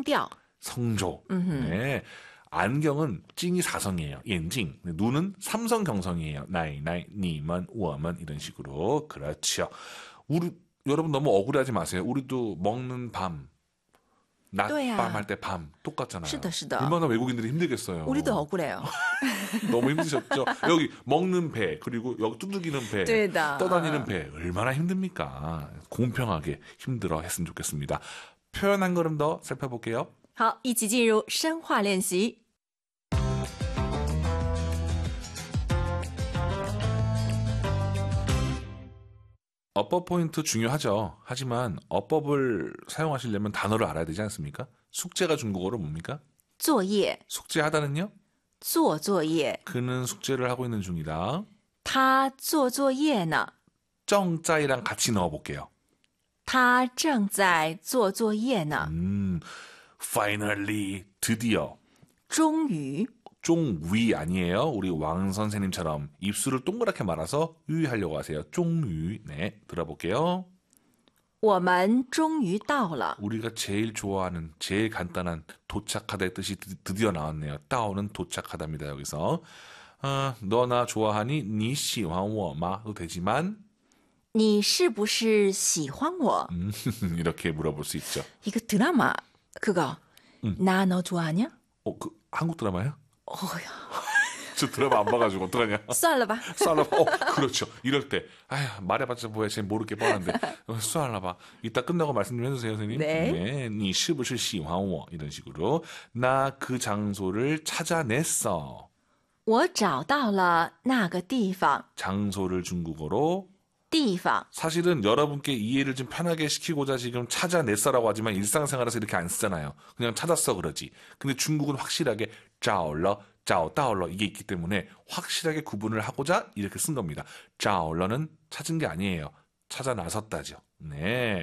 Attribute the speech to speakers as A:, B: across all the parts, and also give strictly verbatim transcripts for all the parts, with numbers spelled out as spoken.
A: 调
B: 성조. 네. 안경은 찡이 사성이에요. 옌징. 눈은 삼성 경성이에요. 나이, 나이, 니먼, 워먼 이런 식으로. 그렇죠. 우리 여러분 너무 억울해하지 마세요. 우리도 먹는 밤, 낮밤 할 때 밤 똑같잖아요.
A: 是的, 是的.
B: 얼마나 외국인들이 힘들겠어요.
A: 우리도 억울해요.
B: 너무 힘드셨죠? 여기 먹는 배, 그리고 여기 두들기는 배,
A: 对的.
B: 떠다니는 배 얼마나 힘듭니까? 공평하게 힘들어 했으면 좋겠습니다. 표현 한 걸음 더 살펴볼게요.
A: 好，一起进入深化练习。
B: 어법 포인트 중요하죠. 하지만 어법을 사용하시려면 단어를 알아야 되지 않습니까? 숙제가 중국어로 뭡니까?
A: 作业
B: 숙제하다는요?
A: 做作业
B: 그는 숙제를 하고 있는 중이다.
A: 他做作业呢
B: 정자이랑 같이 넣어볼게요.
A: 他正在做作业呢
B: 음, finally, 드디어.
A: 终于
B: 쫑위 아니에요. 우리 왕 선생님처럼 입술을 동그랗게 말아서 유하려고 하세요. 쫑위. 네, 들어볼게요.
A: 我们终于到了
B: 우리가 제일 좋아하는 제일 간단한 도착하다의 뜻이 드디어 나왔네요. 따오는 도착하답니다. 여기서 어, 너나 좋아하니 니 시환我吗? 도 되지만
A: 你是不是喜欢我
B: 음, 이렇게 물어볼 수 있죠.
A: 이거 드라마 그거
B: 음.
A: 나 너 좋아하냐?
B: 어, 그 한국 드라마요?
A: 어야
B: 저 드라마 안 봐가지고 어떡하냐.
A: 算了吧
B: 쏴라봐. 어, 그렇죠. 이럴 때 아휴 말해봤자 뭐야. 쟤 모르게 뻔한데 어, 쏴라봐. 이따 끝나고 말씀 좀 해주세요, 선생님.
A: 네.
B: 네, 你是不是喜欢我? 이런 식으로 나 그 장소를 찾아냈어.
A: 我找到了那个地方
B: 장소를 중국어로
A: 地方
B: 사실은 여러분께 이해를 좀 편하게 시키고자 지금 찾아냈어라고 하지만 일상생활에서 이렇게 안 쓰잖아요. 그냥 찾았어 그러지. 근데 중국은 확실하게 找了 找到了 이게 있기 때문에 확실하게 구분을 하고자 이렇게 쓴 겁니다. 找了는 찾은 게 아니에요. 찾아 나섰다죠. 네.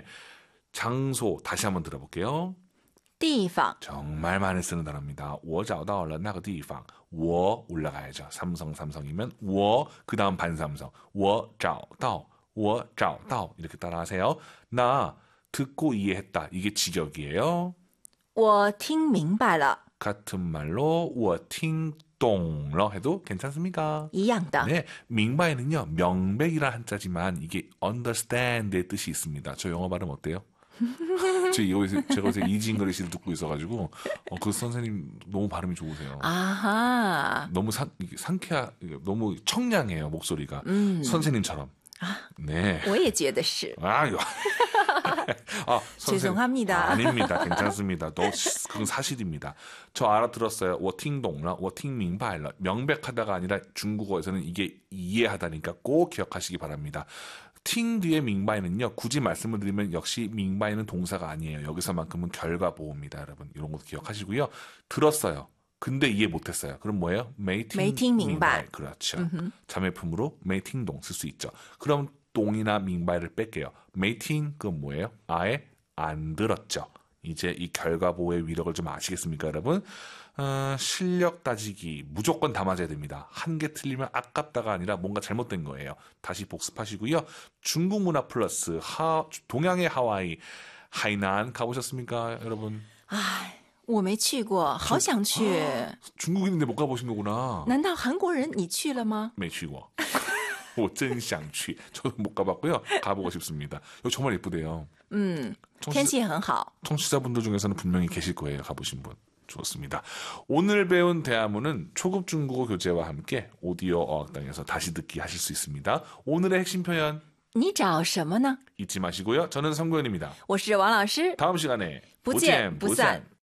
B: 장소 다시 한번 들어볼게요.
A: 地方
B: 정말 많이 쓰는 단어입니다. 我找到了那个地方. 我 올라가야죠. 삼성 삼성이면 我 그다음 반삼성. 我找到我找到 이렇게 따라하세요. 나 듣고 이해했다. 이게 직역이에요.
A: 我听明白了
B: 같은 말로 我听懂了 해도 괜찮습니까?
A: 一样的
B: 네,明白는요 명백이라 한자지만 이게 understand의 뜻이 있습니다. 저 영어 발음 어때요? 제 여기서 제가 요새 이지잉글리시를 듣고 있어가지고 어, 그 선생님 너무 발음이 좋으세요.
A: 아하
B: 너무 상 상쾌하 너무 청량해요 목소리가
A: 음.
B: 선생님처럼. 네.
A: 我也觉得是
B: 아유. 아, 선생님.
A: 죄송합니다.
B: 아, 아닙니다. 괜찮습니다. 너 그건 사실입니다. 저 알아들었어요. 我听懂了,我听明白了. 명백하다가 아니라 중국어에서는 이게 이해하다니까 꼭 기억하시기 바랍니다. 팅 뒤에 밍바이는요. 굳이 말씀을 드리면 역시 밍바이는 동사가 아니에요. 여기서만큼은 결과 보호입니다. 여러분. 이런 것도 기억하시고요. 들었어요. 근데 이해 못했어요. 그럼 뭐예요? 没听明白. 그렇죠. 음흠. 자매품으로 没听懂 쓸 수 있죠. 그럼 동이나 밍바이를 뺄게요. 没听 그건 뭐예요? 아예 안 들었죠. 이제 이 결과 보호의 위력을 좀 아시겠습니까, 여러분? 어, 실력 따지기 무조건 다 맞아야 됩니다. 한 개 틀리면 아깝다가 아니라 뭔가 잘못된 거예요. 다시 복습하시고요. 중국 문화 플러스 하, 동양의 하와이 하이난 가보셨습니까, 여러분?
A: 아, 我没去过好想去
B: 중국인인데 못 가보신 거구나.
A: 难道韩国人你去了吗
B: 没去过. 我真想去. 저도 못 가봤고요. 가보고 싶습니다. 여기 정말 예쁘대요.
A: 음, 天气很好.
B: 청취자분들 중에서는 분명히 계실 거예요. 가보신 분. 좋습니다. 오늘 배운 대화문은 초급 중국어 교재와 함께 오디오 어학당에서 다시 듣기 하실 수 있습니다. 오늘의 핵심 표현
A: 你找什么呢
B: 잊지 마시고요. 저는 성구현입니다.
A: 我是王老师
B: 다음 시간에
A: 不见不散